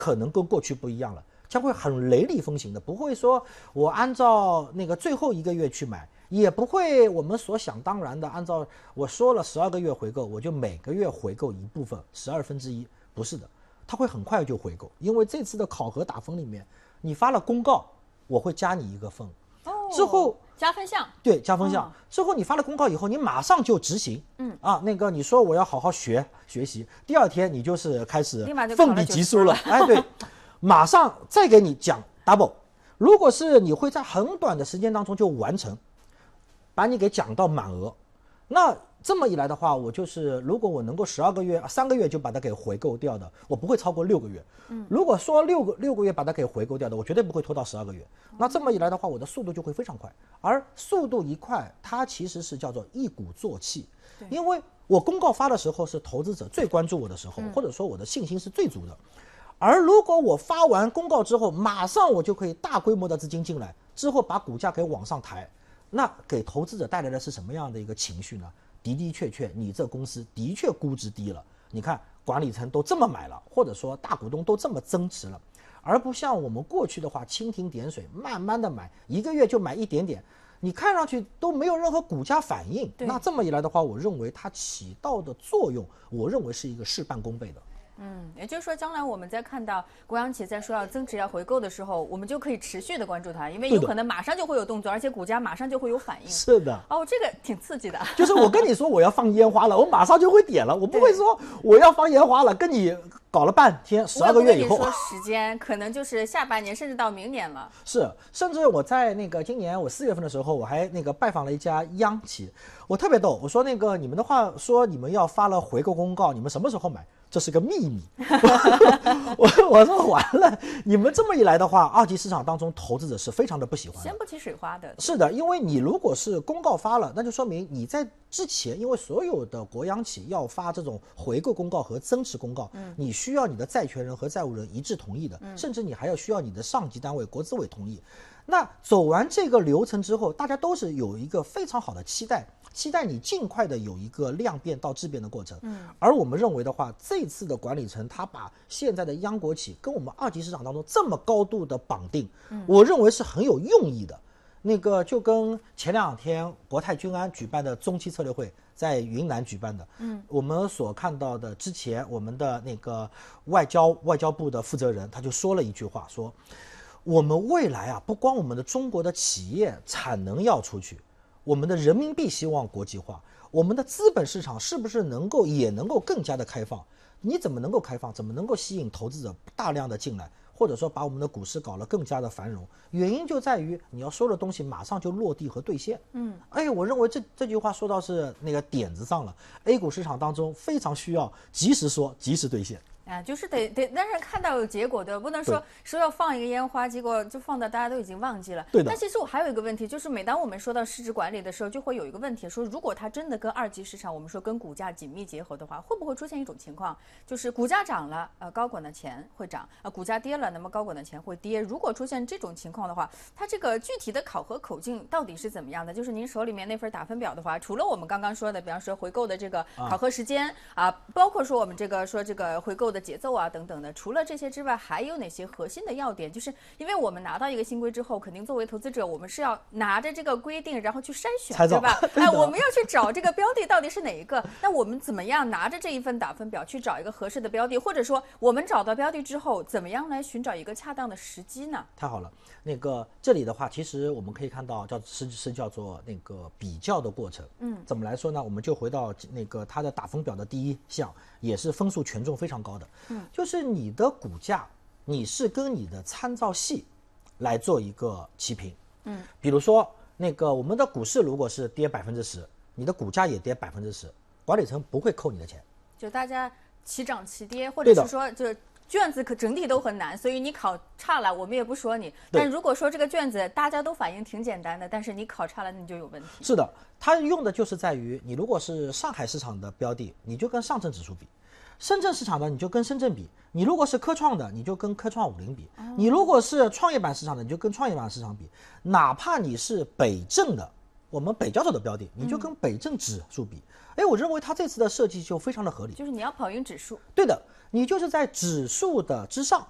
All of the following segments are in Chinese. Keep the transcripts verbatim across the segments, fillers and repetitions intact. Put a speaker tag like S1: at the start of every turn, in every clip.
S1: 可能跟过去不一样了，将会很雷厉风行的，不会说我按照那个最后一个月去买，也不会我们所想当然的按照我说了十二个月回购，我就每个月回购一部分，十二分之一，不是的，它会很快就回购，因为这次的考核打分里面，你发了公告，我会加你一个分，
S2: 哦，
S1: 之后
S2: 加分项，
S1: 对，加分项、
S2: 哦、
S1: 之后你发了公告以后，你马上就执行，
S2: 嗯
S1: 啊，那个你说我要好好学学习，第二天你就是开始
S2: 立马就
S1: 奋笔疾书了，哎，对，马上再给你讲 double， 如果是你会在很短的时间当中就完成，把你给讲到满额，那这么一来的话，我就是如果我能够十二个月、三个月就把它给回购掉的，我不会超过六个月。嗯，如果说六个六个月把它给回购掉的，我绝对不会拖到十二个月。那这么一来的话，我的速度就会非常快。而速度一快，它其实是叫做一鼓作气，因为我公告发的时候是投资者最关注我的时候，或者说我的信心是最足的。而如果我发完公告之后，马上我就可以大规模的资金进来，之后把股价给往上抬，那给投资者带来的是什么样的一个情绪呢？的的确确，你这公司的确估值低了。你看，管理层都这么买了，或者说大股东都这么增持了，而不像我们过去的话，蜻蜓点水，慢慢的买，一个月就买一点点，你看上去都没有任何股价反应。那这么一来的话，我认为它起到的作用，我认为是一个事半功倍的。
S2: 嗯，也就是说，将来我们在看到国央企在说要增持、要回购的时候，我们就可以持续的关注它，因为有可能马上就会有动作，而且股价马上就会有反应。
S1: 是的，
S2: 哦，这个挺刺激的。
S1: 就是我跟你说我要放烟花了，我马上就会点了，我不会说我要放烟花了，跟你搞了半天，十二个月以后。
S2: 我跟你说时间可能就是下半年，甚至到明年了。
S1: 是，甚至我在那个今年我四月份的时候，我还那个拜访了一家央企，我特别逗，我说那个你们的话说你们要发了回购公告，你们什么时候买？这是个秘密。我我说完了，你们这么一来的话，二级市场当中投资者是非常的不喜欢的，
S2: 先不起水花的。
S1: 是的，因为你如果是公告发了，那就说明你在之前，因为所有的国央企要发这种回购公告和增持公告，嗯，你需要你的债权人和债务人一致同意的，嗯，甚至你还要需要你的上级单位国资委同意。那走完这个流程之后，大家都是有一个非常好的期待，期待你尽快的有一个量变到质变的过程。嗯，而我们认为的话，这次的管理层他把现在的央国企跟我们二级市场当中这么高度的绑定，嗯，我认为是很有用意的。那个就跟前两天国泰君安举办的中期策略会，在云南举办的，嗯，我们所看到的之前我们的那个外交外交部的负责人他就说了一句话，说我们未来啊，不光我们的中国的企业产能要出去，我们的人民币希望国际化，我们的资本市场是不是能够也能够更加的开放？你怎么能够开放？怎么能够吸引投资者大量的进来？或者说把我们的股市搞得更加的繁荣，原因就在于你要说的东西马上就落地和兑现。嗯，哎，我认为这这句话说到是那个点子上了。A 股市场当中非常需要及时说，及时兑现。
S2: 啊，就是得得，但是看到有结果的，不能说说要放一个烟花，结果就放到大家都已经忘记了。
S1: 对的。
S2: 但其实我还有一个问题，就是每当我们说到市值管理的时候，就会有一个问题，说如果它真的跟二级市场，我们说跟股价紧密结合的话，会不会出现一种情况，就是股价涨了，呃，高管的钱会涨；呃，股价跌了，那么高管的钱会跌。如果出现这种情况的话，它这个具体的考核口径到底是怎么样的？就是您手里面那份打分表的话，除了我们刚刚说的，比方说回购的这个考核时间啊、呃，包括说我们这个说这个回购的节奏啊等等。除了这些之外，还有哪些核心的要点？就是因为我们拿到一个新规之后，肯定作为投资者，我们是要拿着这个规定，然后去筛选，对吧？哎，我们要去找这个标的到底是哪一个？那我们怎么样拿着这一份打分表去找一个合适的标的？或者说，我们找到标的之后，怎么样来寻找一个恰当的时机呢？
S1: 太好了，那个这里的话，其实我们可以看到，叫是是叫做那个比较的过程。嗯，怎么来说呢？我们就回到那个它的打分表的第一项，也是分数权重非常高的。嗯，就是你的股价，你是跟你的参照系来做一个齐平。嗯，比如说那个我们的股市如果是跌百分之十，你的股价也跌百分之十，管理层不会扣你的钱。
S2: 就大家齐涨齐跌，或者是说就。卷子可整体都很难，所以你考差了，我们也不说你。但如果说这个卷子大家都反应挺简单的，但是你考差了，你就有问题。
S1: 是的，它用的就是在于你如果是上海市场的标的，你就跟上证指数比；深圳市场的你就跟深圳比；你如果是科创的，你就跟科创五零比；哦、你如果是创业板市场的，你就跟创业板市场比。哪怕你是北证的，我们北交所的标的，你就跟北证指数比。哎、嗯，我认为它这次的设计就非常的合理，
S2: 就是你要跑赢指数。
S1: 对的。你就是在指数的之上，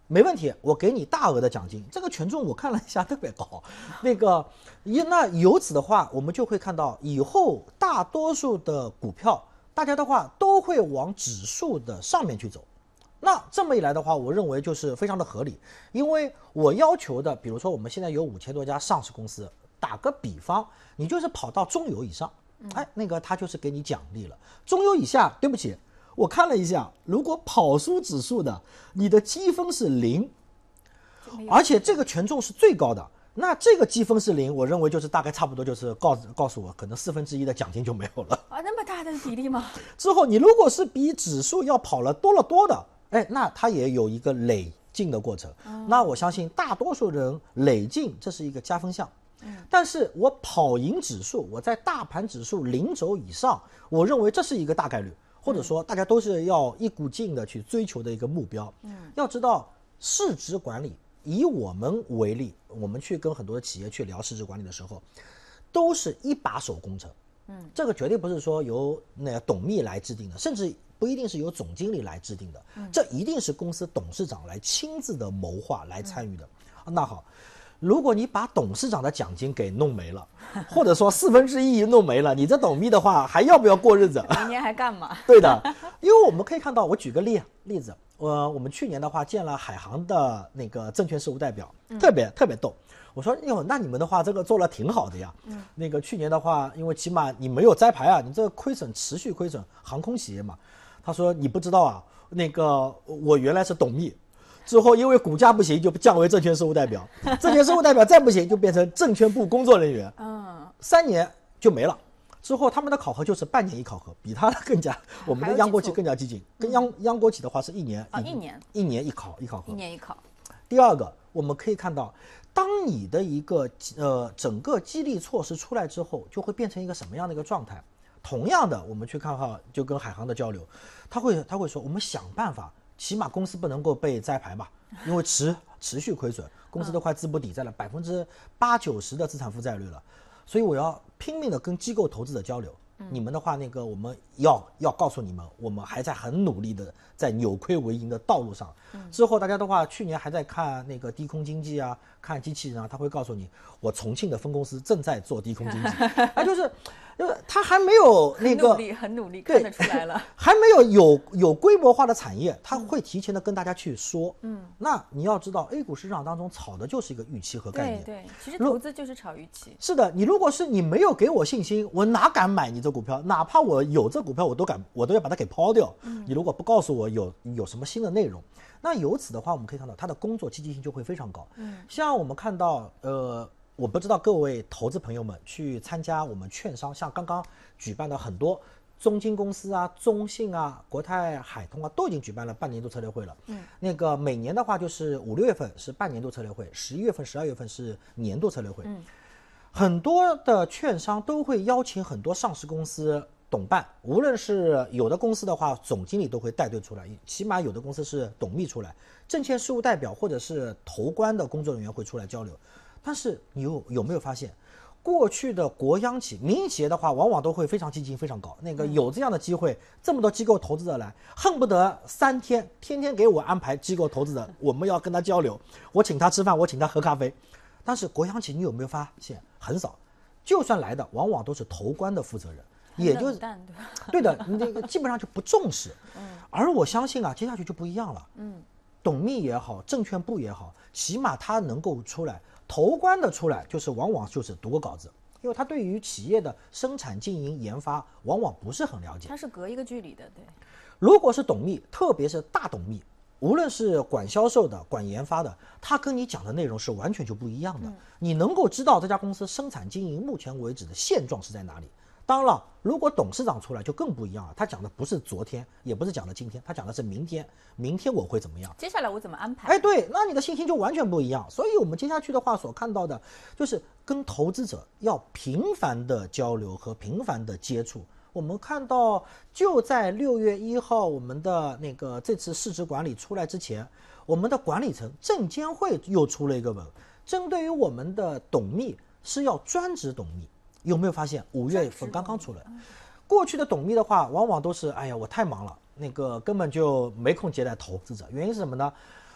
S1: 没问题，我给你大额的奖金。这个权重我看了一下特别高，那个一那由此的话，我们就会看到以后大多数的股票，大家的话都会往指数的上面去走。那这么一来的话，我认为就是非常的合理，因为我要求的，比如说我们现在有五千多家上市公司，打个比方，你就是跑到中游以上，哎，那个他就是给你奖励了。中游以下，对不起。我看了一下，如果跑输指数的，你的积分是零，而且这个权重是最高的。那这个积分是零，我认为就是大概差不多就是告告诉我，可能四分之一的奖金就没有了
S2: 啊，那么大的比例吗？
S1: 之后你如果是比指数要跑了多了多的，哎，那它也有一个累进的过程。嗯、那我相信大多数人累进这是一个加分项。嗯、但是我跑赢指数，我在大盘指数零轴以上，我认为这是一个大概率。或者说大家都是要一股劲的去追求的一个目标。嗯，要知道市值管理，以我们为例，我们去跟很多的企业去聊市值管理的时候，都是一把手工程。嗯，这个绝对不是说由那个董秘来制定的，甚至不一定是由总经理来制定的。嗯，这一定是公司董事长来亲自的谋划来参与的。嗯、那好。如果你把董事长的奖金给弄没了，或者说四分之一弄没了，你这董秘的话还要不要过日子？
S2: 明年还干嘛？
S1: 对的，因为我们可以看到，我举个例例子，呃，我们去年的话见了海航的那个证券事务代表，特别、嗯、特别逗。我说哟，那你们的话这个做了挺好的呀。嗯，那个去年的话，因为起码你没有摘牌啊，你这个亏损持续亏损，航空企业嘛。他说你不知道啊，那个我原来是董秘。之后因为股价不行就降为证券事务代表，证券事务代表再不行就变成证券部工作人员，嗯，三年就没了。之后他们的考核就是半年一考核，比他的更加，我们的央国企更加激进，跟央央国企的话是一年
S2: 啊、哦、一年
S1: 一年一考一考核，
S2: 一年一考。
S1: 第二个，我们可以看到，当你的一个呃整个激励措施出来之后，就会变成一个什么样的一个状态？同样的，我们去看哈，就跟海航的交流，他会他会说，我们想办法。起码公司不能够被摘牌吧，因为持持续亏损，公司都快资不抵债了，百分之八九十的资产负债率了，所以我要拼命的跟机构投资者交流。嗯、你们的话，那个我们要要告诉你们，我们还在很努力的在扭亏为盈的道路上。嗯、之后大家的话，去年还在看那个低空经济啊，看机器人啊，他会告诉你，我重庆的分公司正在做低空经济，啊，就是。因为他还没有那个
S2: 很努力，很努力，看得出来了，
S1: 还没有有有规模化的产业，他会提前的跟大家去说。嗯，那你要知道 ，A 股市场当中炒的就是一个预期和概念。
S2: 对对，其实投资就是炒预期。
S1: 是的，你如果是你没有给我信心，我哪敢买你这股票？哪怕我有这股票，我都敢，我都要把它给抛掉。嗯，你如果不告诉我有有什么新的内容，那由此的话，我们可以看到他的工作积极性就会非常高。嗯，像我们看到，呃。我不知道各位投资朋友们去参加我们券商，像刚刚举办的很多中金公司啊、中信啊、国泰海通啊，都已经举办了半年度策略会了。嗯，那个每年的话就是五六月份是半年度策略会，十一月份、十二月份是年度策略会。嗯，很多的券商都会邀请很多上市公司董办，无论是有的公司的话，总经理都会带队出来，起码有的公司是董秘出来，证券事务代表或者是投关的工作人员会出来交流。但是你有有没有发现，过去的国央企、民营企业的话，往往都会非常积极、非常高。那个有这样的机会，这么多机构投资者来，恨不得三天天天给我安排机构投资者，我们要跟他交流，我请他吃饭，我请他喝咖啡。但是国央企，你有没有发现很少？就算来的，往往都是投关的负责人，也就是对的，你这个基本上就不重视。而我相信啊，接下去就不一样了。嗯，董秘也好，证券部也好，起码他能够出来。投关的出来就是往往就是读个稿子，因为他对于企业的生产经营研发往往不是很了解，
S2: 他是隔一个距离的。对，
S1: 如果是董秘，特别是大董秘，无论是管销售的管研发的，他跟你讲的内容是完全就不一样的。嗯、你能够知道这家公司生产经营目前为止的现状是在哪里。当然了，如果董事长出来就更不一样了，他讲的不是昨天，也不是讲的今天，他讲的是明天，明天我会怎么样，
S2: 接下来我怎么安排。
S1: 哎，对，那你的信心就完全不一样。所以我们接下去的话所看到的就是跟投资者要频繁的交流和频繁的接触。我们看到就在六月一号我们的那个这次市值管理出来之前，我们的管理层证监会又出了一个文，针对于我们的董秘是要专职董秘。有没有发现五月份刚刚出来，过去的董秘的话往往都是哎呀我太忙了，那个根本就没空接待投资者。原因是什么呢？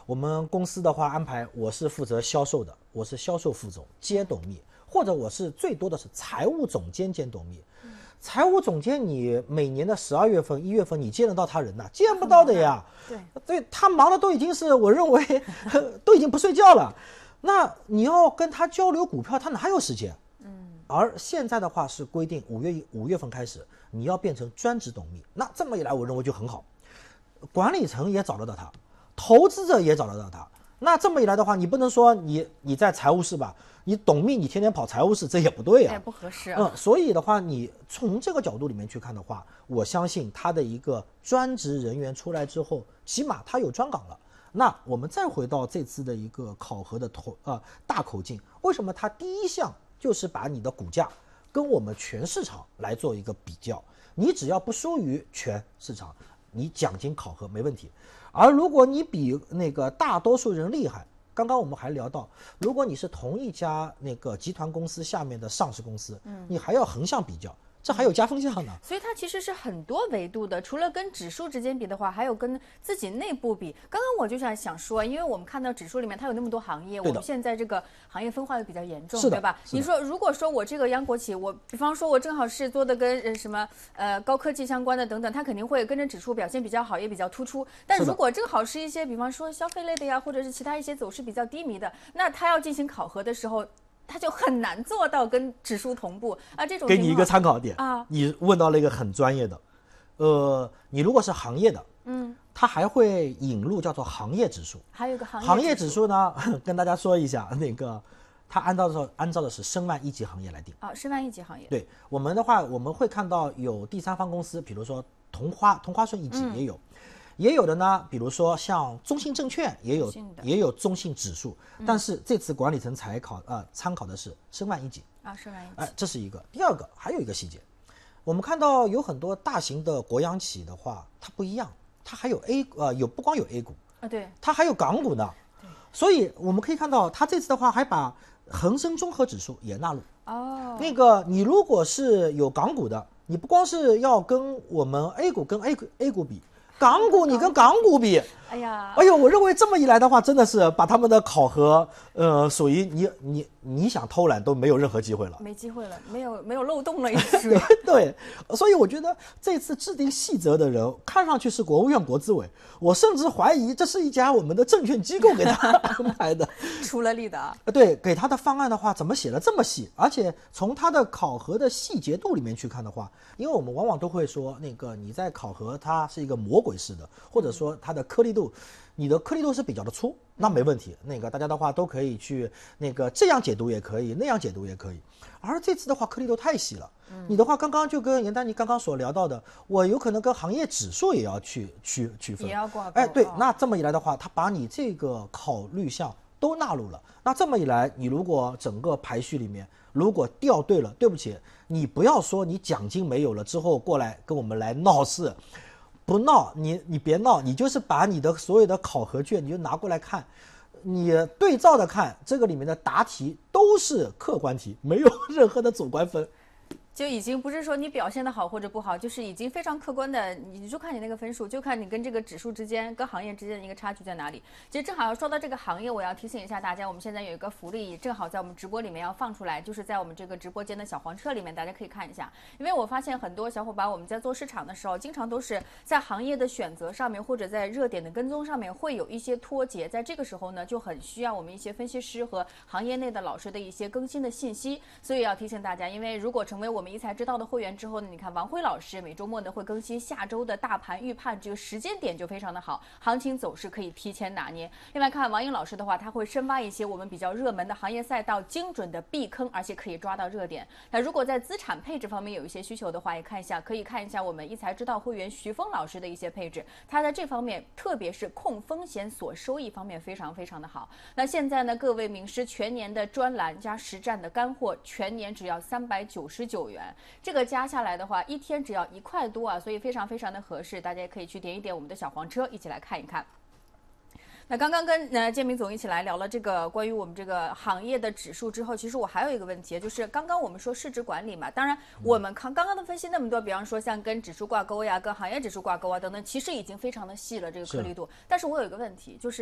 S1: 我们公司的话安排我是负责销售的，我是销售副总兼董秘，或者我是最多的是财务总监兼董秘。嗯、财务总监你每年的十二月份、一月份你见得到他人呐？见不到的呀。
S2: 对，
S1: 对他忙的都已经是我认为都已经不睡觉了。那你要跟他交流股票，他哪有时间？嗯。而现在的话是规定五月五月份开始你要变成专职董秘，那这么一来我认为就很好，管理层也找得到他，投资者也找得到他。那这么一来的话，你不能说你你在财务室吧，你董秘你天天跑财务室，这也不对啊，
S2: 也不合适、啊。
S1: 嗯，所以的话，你从这个角度里面去看的话，我相信他的一个专职人员出来之后，起码他有专岗了。那我们再回到这次的一个考核的头呃大口径，为什么它第一项就是把你的股价跟我们全市场来做一个比较？你只要不输于全市场，你奖金考核没问题。而如果你比那个大多数人厉害，刚刚我们还聊到，如果你是同一家那个集团公司下面的上市公司，嗯，你还要横向比较。这还有加分项呢，
S2: 所以它其实是很多维度的。除了跟指数之间比的话，还有跟自己内部比。刚刚我就想想说，因为我们看到指数里面它有那么多行业，我们现在这个行业分化又比较严重，对吧？你说如果说我这个央国企，我比方说我正好是做的跟什么呃高科技相关的等等，它肯定会跟着指数表现比较好，也比较突出。但如果正好是一些比方说消费类的呀，或者是其他一些走势比较低迷的，那它要进行考核的时候，它就很难做到跟指数同步啊。这种
S1: 给你一个参考点
S2: 啊，
S1: 你问到了一个很专业的，呃，你如果是行业的，嗯，它还会引入叫做行业指数，
S2: 还有一个行业
S1: 行业指数呢，跟大家说一下，那个它按照的按照的是申万一级行业来定
S2: 啊，申万一级行业。
S1: 对我们的话，我们会看到有第三方公司，比如说同花同花顺一级也有。嗯，也有的呢，比如说像中信证券也有也有中信指数，嗯、但是这次管理层采考呃参考的是申万一级
S2: 啊，申万一级，
S1: 哎、呃，这是一个。第二个还有一个细节，我们看到有很多大型的国央企的话，它不一样，它还有 A 呃有不光有 A 股
S2: 啊，对，
S1: 它还有港股呢，所以我们可以看到，它这次的话还把恒生综合指数也纳入哦。那个你如果是有港股的，你不光是要跟我们 A 股跟 A 股 A 股比。港股你跟港股比，
S2: 哎呀，
S1: 哎呦，我认为这么一来的话，真的是把他们的考核，呃，属于你你你想偷懒都没有任何机会了，
S2: 没机会了，没有没有漏洞了，也是。
S1: 对，所以我觉得这次制定细则的人，看上去是国务院国资委，我甚至怀疑这是一家我们的证券机构给他安排的，
S2: 出了力的啊。
S1: 对，给他的方案的话，怎么写的这么细？而且从他的考核的细节度里面去看的话，因为我们往往都会说，那个你在考核它是一个魔鬼式的，或者说它的颗粒度，你的颗粒度是比较的粗，那没问题。那个大家的话都可以去那个这样解读也可以，那样解读也可以。而这次的话颗粒度太细了，嗯、你的话刚刚就跟严丹妮刚刚所聊到的，我有可能跟行业指数也要去区区分，
S2: 也要挂钩。
S1: 哎，对，那这么一来的话，他把你这个考虑项都纳入了。那这么一来，你如果整个排序里面如果调对了，对不起，你不要说你奖金没有了之后过来跟我们来闹事，不闹，你你别闹，你就是把你的所有的考核卷你就拿过来看，你对照的看，这个里面的答题都是客观题，没有任何的主观分。
S2: 就已经不是说你表现的好或者不好，就是已经非常客观的，你就看你那个分数，就看你跟这个指数之间、跟行业之间的一个差距在哪里。其实正好要说到这个行业，我要提醒一下大家，我们现在有一个福利，正好在我们直播里面要放出来，就是在我们这个直播间的小黄车里面，大家可以看一下。因为我发现很多小伙伴我们在做市场的时候，经常都是在行业的选择上面，或者在热点的跟踪上面会有一些脱节，在这个时候呢，就很需要我们一些分析师和行业内的老师的一些更新的信息。所以要提醒大家，因为如果成为我们一财知道的会员之后呢，你看王辉老师每周末呢会更新下周的大盘预判，这个时间点就非常的好，行情走势可以提前拿捏。另外看王英老师的话，他会深挖一些我们比较热门的行业赛道，精准的避坑，而且可以抓到热点。那如果在资产配置方面有一些需求的话，也看一下，可以看一下我们一财知道会员徐峰老师的一些配置，他在这方面特别是控风险锁收益方面非常非常的好。那现在呢，各位名师全年的专栏加实战的干货，全年只要三百九十九元，这个加下来的话，一天只要一块多啊，所以非常非常的合适，大家也可以去点一点我们的小黄车，一起来看一看。那刚刚跟呃建明总一起来聊了这个关于我们这个行业的指数之后，其实我还有一个问题，就是刚刚我们说市值管理嘛，当然我们刚刚刚的分析那么多，比方说像跟指数挂钩呀、跟行业指数挂钩啊等等，其实已经非常的细了这个颗粒度。但是我有一个问题，就是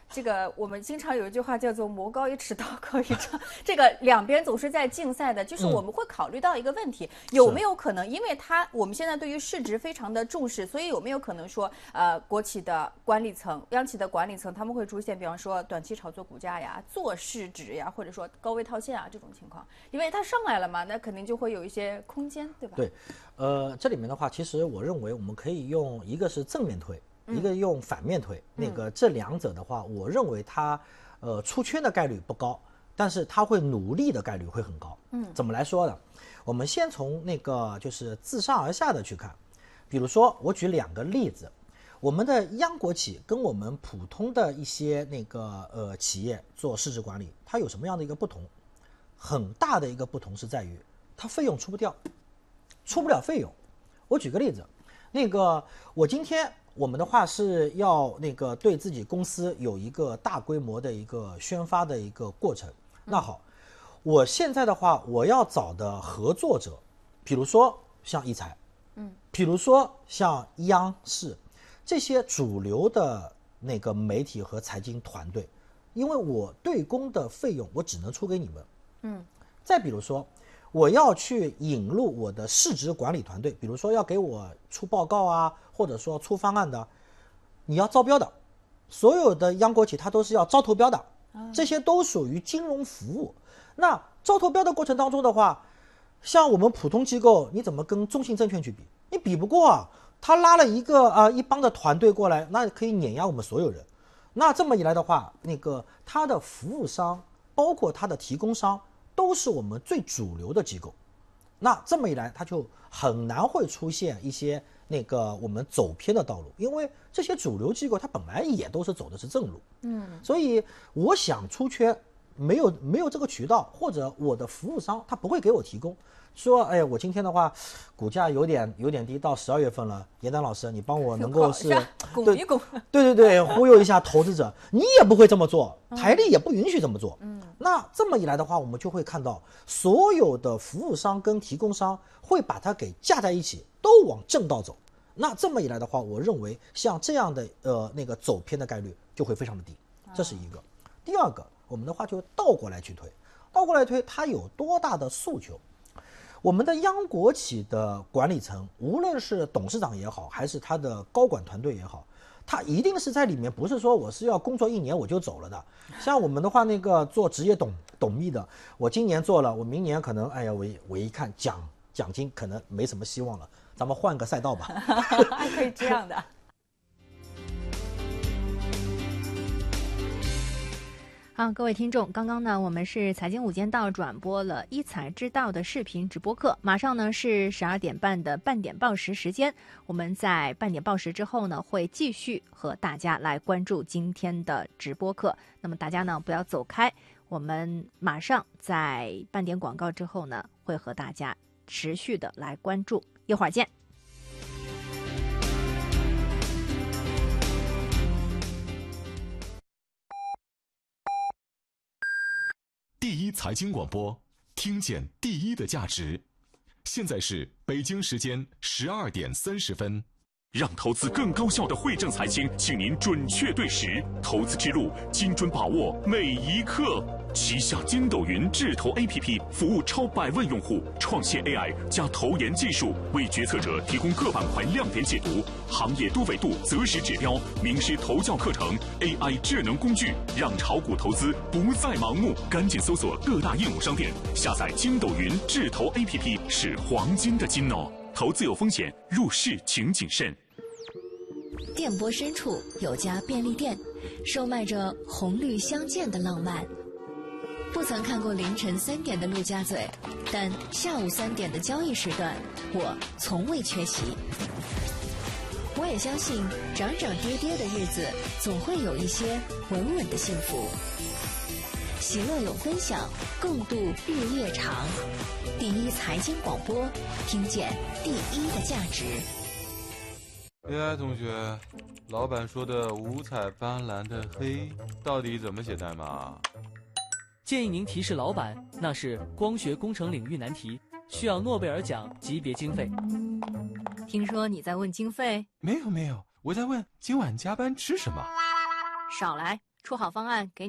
S2: 这个我们经常有一句话叫做魔高一尺，道高一丈，这个两边总是在竞赛的，就是我们会考虑到一个问题，嗯、有没有可能，因为它我们现在对于市值非常的重视，所以有没有可能说，呃，国企的管理层、央企的管理层，他们会出现，比方说短期炒作股价呀、做市值呀，或者说高位套现啊这种情况，因为它上来了嘛，那肯定就会有一些空间，对吧？
S1: 对，呃，这里面的话，其实我认为我们可以用一个是正面推。一个用反面推，嗯、那个这两者的话，我认为它，呃，出圈的概率不高，但是它会努力的概率会很高。嗯，怎么来说呢？我们先从那个就是自上而下的去看，比如说我举两个例子，我们的央国企跟我们普通的一些那个呃企业做市值管理，它有什么样的一个不同？很大的一个不同是在于它费用出不掉，出不了费用。我举个例子，那个我今天。我们的话是要那个对自己公司有一个大规模的一个宣发的一个过程。那好，我现在的话，我要找的合作者，比如说像一财，嗯，比如说像央视这些主流的那个媒体和财经团队，因为我对公的费用我只能出给你们，嗯，再比如说。我要去引入我的市值管理团队，比如说要给我出报告啊，或者说出方案的，你要招标的，所有的央国企它都是要招投标的，这些都属于金融服务。那招投标的过程当中的话，像我们普通机构，你怎么跟中信证券去比？你比不过啊，他拉了一个啊、呃、一帮的团队过来，那可以碾压我们所有人。那这么一来的话，那个他的服务商，包括他的提供商。都是我们最主流的机构，那这么一来，它就很难会出现一些那个我们走偏的道路，因为这些主流机构它本来也都是走的是正路，嗯，所以我想出圈，没有没有这个渠道，或者我的服务商他不会给我提供，说，哎，我今天的话，股价有点有点低，到十二月份了，严丹老师，你帮我能够是
S2: 拱一拱，
S1: 对对对，忽悠一下投资者，你也不会这么做，台历也不允许这么做，嗯，那这么一来的话，我们就会看到所有的服务商跟提供商会把它给架在一起，都往正道走。那这么一来的话，我认为像这样的呃那个走偏的概率就会非常的低，这是一个。第二个，我们的话就倒过来去推，倒过来推，它有多大的诉求？我们的央国企的管理层，无论是董事长也好，还是他的高管团队也好，他一定是在里面，不是说我是要工作一年我就走了的。像我们的话，那个做职业董董秘的，我今年做了，我明年可能，哎呀，我我一看奖奖金可能没什么希望了，咱们换个赛道吧。
S2: 还可以这样的。
S3: 好，各位听众，刚刚呢，我们是财经五间道转播了一财之道的视频直播课，马上呢是十二点半的半点报时时间，我们在半点报时之后呢，会继续和大家来关注今天的直播课。那么大家呢不要走开，我们马上在半点广告之后呢，会和大家持续的来关注，一会儿见。
S4: 第一财经广播，听见第一的价值。现在是北京时间十二点三十分。让投资更高效的汇正财经，请您准确对时，投资之路精准把握每一刻。旗下筋斗云智投 A P P 服务超百万用户，创新 A I 加投研技术，为决策者提供各板块亮点解读、行业多维度择时指标、名师投教课程、A I 智能工具，让炒股投资不再盲目。赶紧搜索各大应用商店，下载筋斗云智投 A P P 是黄金的金哦。投资有风险，入市请谨慎。
S5: 电波深处有家便利店，售卖着红绿相间的浪漫。不曾看过凌晨三点的陆家嘴，但下午三点的交易时段，我从未缺席。我也相信，涨涨跌跌的日子，总会有一些稳稳的幸福。喜乐有分享，共度日夜长。第一财经广播，听见第一的价值。
S6: A I 同学，老板说的五彩斑斓的黑，到底怎么写代码？
S7: 建议您提示老板，那是光学工程领域难题，需要诺贝尔奖级别经费。
S3: 听说你在问经费？
S6: 没有没有，我在问今晚加班吃什么。
S3: 少来， 出好方案给